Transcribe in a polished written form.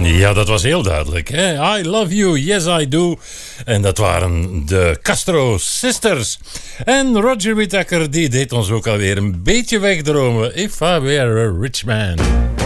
Ja, dat was heel duidelijk. Hè? I love you, yes I do. En dat waren de Castro Sisters. En Roger Whittaker die deed ons ook alweer een beetje wegdromen. If I were a rich man.